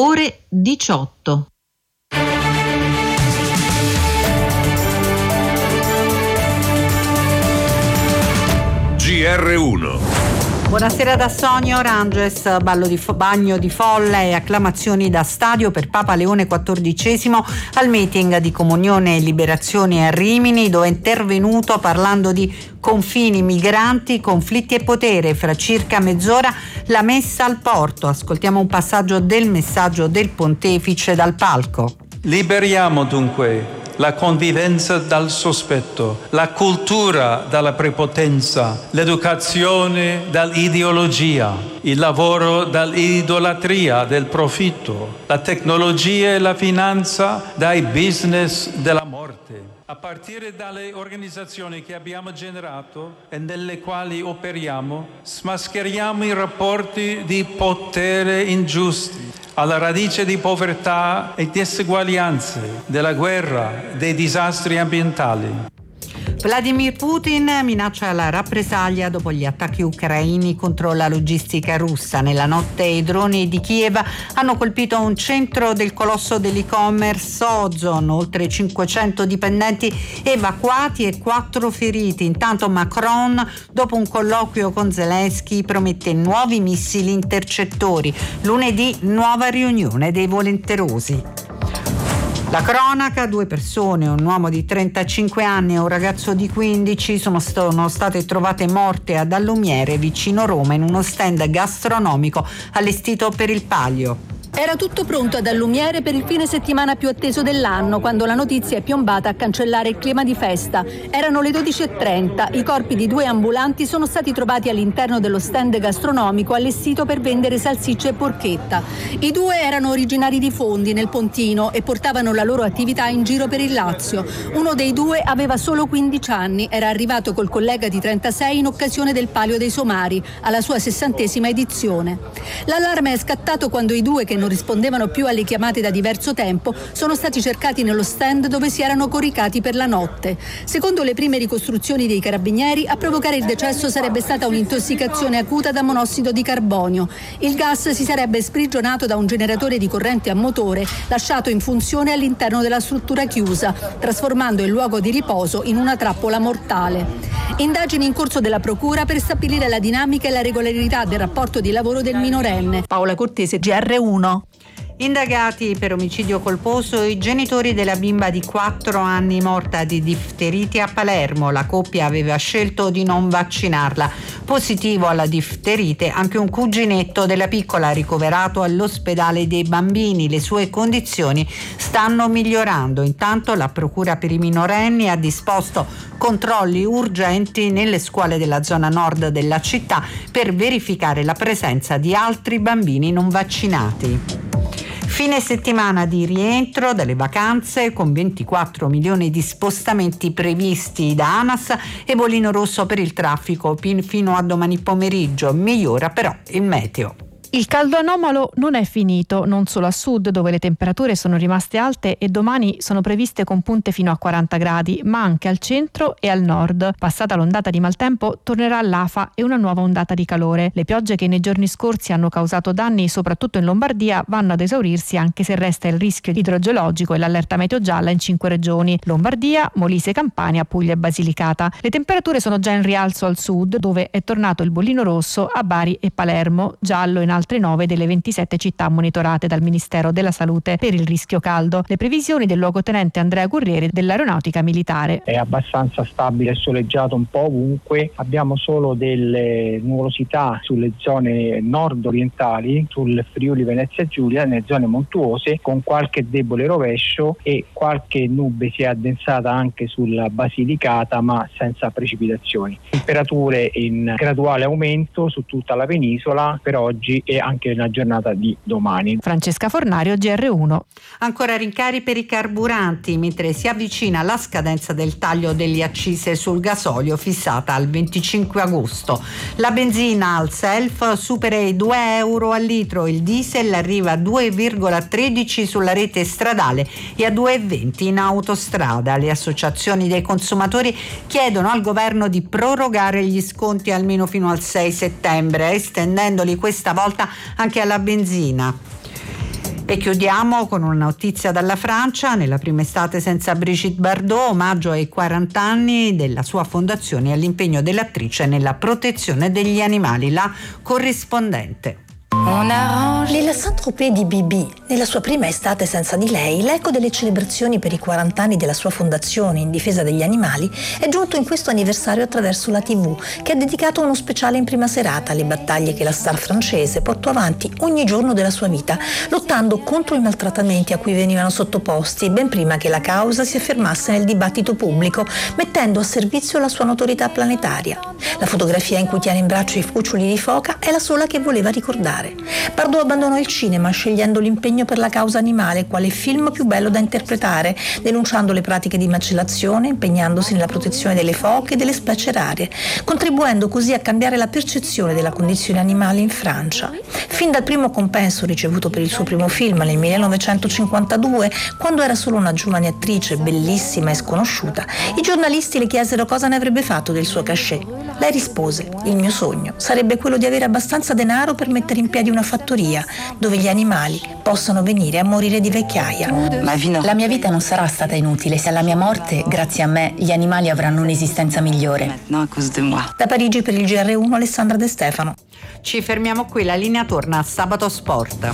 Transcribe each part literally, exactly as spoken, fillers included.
ore diciotto. G R uno. Buonasera da Sonia Oranges, ballo di fo- bagno di folla e acclamazioni da stadio per Papa Leone quattordicesimo al meeting di Comunione e Liberazione a Rimini, dove è intervenuto parlando di confini, migranti, conflitti e potere. Fra circa mezz'ora la messa al porto. Ascoltiamo un passaggio del messaggio del pontefice dal palco. Liberiamo dunque la convivenza dal sospetto, la cultura dalla prepotenza, l'educazione dall'ideologia, il lavoro dall'idolatria del profitto, la tecnologia e la finanza dai business della morte. A partire dalle organizzazioni che abbiamo generato e nelle quali operiamo, smascheriamo i rapporti di potere ingiusti, alla radice di povertà e diseguaglianze, della guerra, dei disastri ambientali. Vladimir Putin minaccia la rappresaglia dopo gli attacchi ucraini contro la logistica russa. Nella notte i droni di Kiev hanno colpito un centro del colosso dell'e-commerce Ozon, oltre cinquecento dipendenti evacuati e quattro feriti. Intanto Macron, dopo un colloquio con Zelensky, promette nuovi missili intercettori. Lunedì nuova riunione dei volenterosi. La cronaca: due persone, un uomo di trentacinque anni e un ragazzo di quindici, sono, sono state trovate morte ad Allumiere, vicino Roma, in uno stand gastronomico allestito per il Palio. Era tutto pronto ad Allumiere per il fine settimana più atteso dell'anno, quando la notizia è piombata a cancellare il clima di festa. Erano le dodici e trenta, i corpi di due ambulanti sono stati trovati all'interno dello stand gastronomico allestito per vendere salsicce e porchetta. I due erano originari di Fondi, nel Pontino, e portavano la loro attività in giro per il Lazio. Uno dei due aveva solo quindici anni, era arrivato col collega di trentasei in occasione del Palio dei Somari, alla sua sessantesima edizione. L'allarme è scattato quando i due, che non rispondevano più alle chiamate da diverso tempo, sono stati cercati nello stand dove si erano coricati per la notte. Secondo le prime ricostruzioni dei carabinieri, a provocare il decesso sarebbe stata un'intossicazione acuta da monossido di carbonio. Il gas si sarebbe sprigionato da un generatore di corrente a motore lasciato in funzione all'interno della struttura chiusa, trasformando il luogo di riposo in una trappola mortale. Indagini in corso della procura per stabilire la dinamica e la regolarità del rapporto di lavoro del minorenne. Paola Cortese, G R uno. Indagati per omicidio colposo i genitori della bimba di quattro anni morta di difterite a Palermo. La coppia aveva scelto di non vaccinarla. Positivo alla difterite anche un cuginetto della piccola, ricoverato all'ospedale dei bambini. Le sue condizioni stanno migliorando. Intanto la procura per i minorenni ha disposto controlli urgenti nelle scuole della zona nord della città per verificare la presenza di altri bambini non vaccinati. Fine settimana di rientro dalle vacanze con ventiquattro milioni di spostamenti previsti da ANAS e bollino rosso per il traffico fino a domani pomeriggio. Migliora però il meteo. Il caldo anomalo non è finito, non solo a sud dove le temperature sono rimaste alte e domani sono previste con punte fino a quaranta gradi, ma anche al centro e al nord. Passata l'ondata di maltempo tornerà l'afa e una nuova ondata di calore. Le piogge che nei giorni scorsi hanno causato danni soprattutto in Lombardia vanno ad esaurirsi, anche se resta il rischio idrogeologico e l'allerta meteo gialla in cinque regioni: Lombardia, Molise, Campania, Puglia e Basilicata. Le temperature sono già in rialzo al sud dove è tornato il bollino rosso a Bari e Palermo, giallo in altre nove delle ventisette città monitorate dal Ministero della Salute per il rischio caldo. Le previsioni del luogotenente Andrea Gurrieri dell'Aeronautica Militare: è abbastanza stabile e soleggiato un po' ovunque, abbiamo solo delle nuvolosità sulle zone nord-orientali, sul Friuli Venezia Giulia, nelle zone montuose, con qualche debole rovescio, e qualche nube si è addensata anche sulla Basilicata, ma senza precipitazioni. Temperature in graduale aumento su tutta la penisola per oggi e anche nella giornata di domani. Francesca Fornario, G R uno. Ancora rincari per i carburanti mentre si avvicina la scadenza del taglio delle accise sul gasolio fissata al venticinque agosto. La benzina al self supera i due euro al litro, il diesel arriva a due virgola tredici sulla rete stradale e a due virgola venti in autostrada. Le associazioni dei consumatori chiedono al governo di prorogare gli sconti almeno fino al sei settembre, estendendoli questa volta anche alla benzina. E chiudiamo con una notizia dalla Francia. Nella prima estate senza Brigitte Bardot, omaggio ai quaranta anni della sua fondazione e all'impegno dell'attrice nella protezione degli animali. La corrispondente. Nella Saint-Tropez di Bibi, nella sua prima estate senza di lei, l'eco delle celebrazioni per i quaranta anni della sua fondazione in difesa degli animali è giunto in questo anniversario attraverso la tivù, che ha dedicato uno speciale in prima serata alle battaglie che la star francese portò avanti ogni giorno della sua vita, lottando contro i maltrattamenti a cui venivano sottoposti ben prima che la causa si affermasse nel dibattito pubblico, mettendo a servizio la sua notorietà planetaria. La fotografia in cui tiene in braccio i cuccioli di foca è la sola che voleva ricordare. Bardot abbandonò il cinema scegliendo l'impegno per la causa animale quale film più bello da interpretare, denunciando le pratiche di macellazione, impegnandosi nella protezione delle foche e delle specie rare, contribuendo così a cambiare la percezione della condizione animale in Francia. Fin dal primo compenso ricevuto per il suo primo film nel millenovecentocinquantadue, quando era solo una giovane attrice bellissima e sconosciuta, i giornalisti le chiesero cosa ne avrebbe fatto del suo cachet. Lei rispose: il mio sogno sarebbe quello di avere abbastanza denaro per mettere in piedi una fattoria dove gli animali possano venire a morire di vecchiaia. La mia vita non sarà stata inutile se alla mia morte, grazie a me, gli animali avranno un'esistenza migliore. Da Parigi per il G R uno, Alessandra De Stefano. Ci fermiamo qui, la linea torna a Sabato Sport.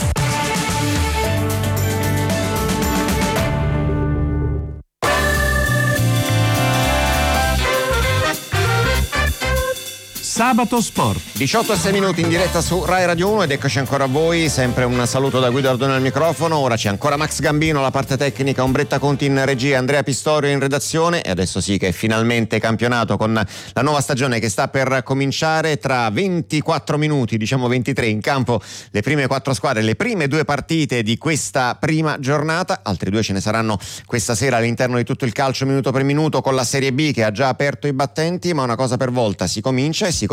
Sabato Sport. diciotto e sei minuti in diretta su Rai Radio uno ed eccoci ancora a voi, sempre un saluto da Guido Ardone al microfono. Ora c'è ancora Max Gambino, la parte tecnica, Ombretta Conti in regia, Andrea Pistorio in redazione e adesso sì che è finalmente campionato con la nuova stagione che sta per cominciare. Tra ventiquattro minuti, diciamo ventitré, in campo le prime quattro squadre, le prime due partite di questa prima giornata, altre due ce ne saranno questa sera all'interno di tutto il calcio minuto per minuto con la Serie B che ha già aperto i battenti, ma una cosa per volta, si comincia e si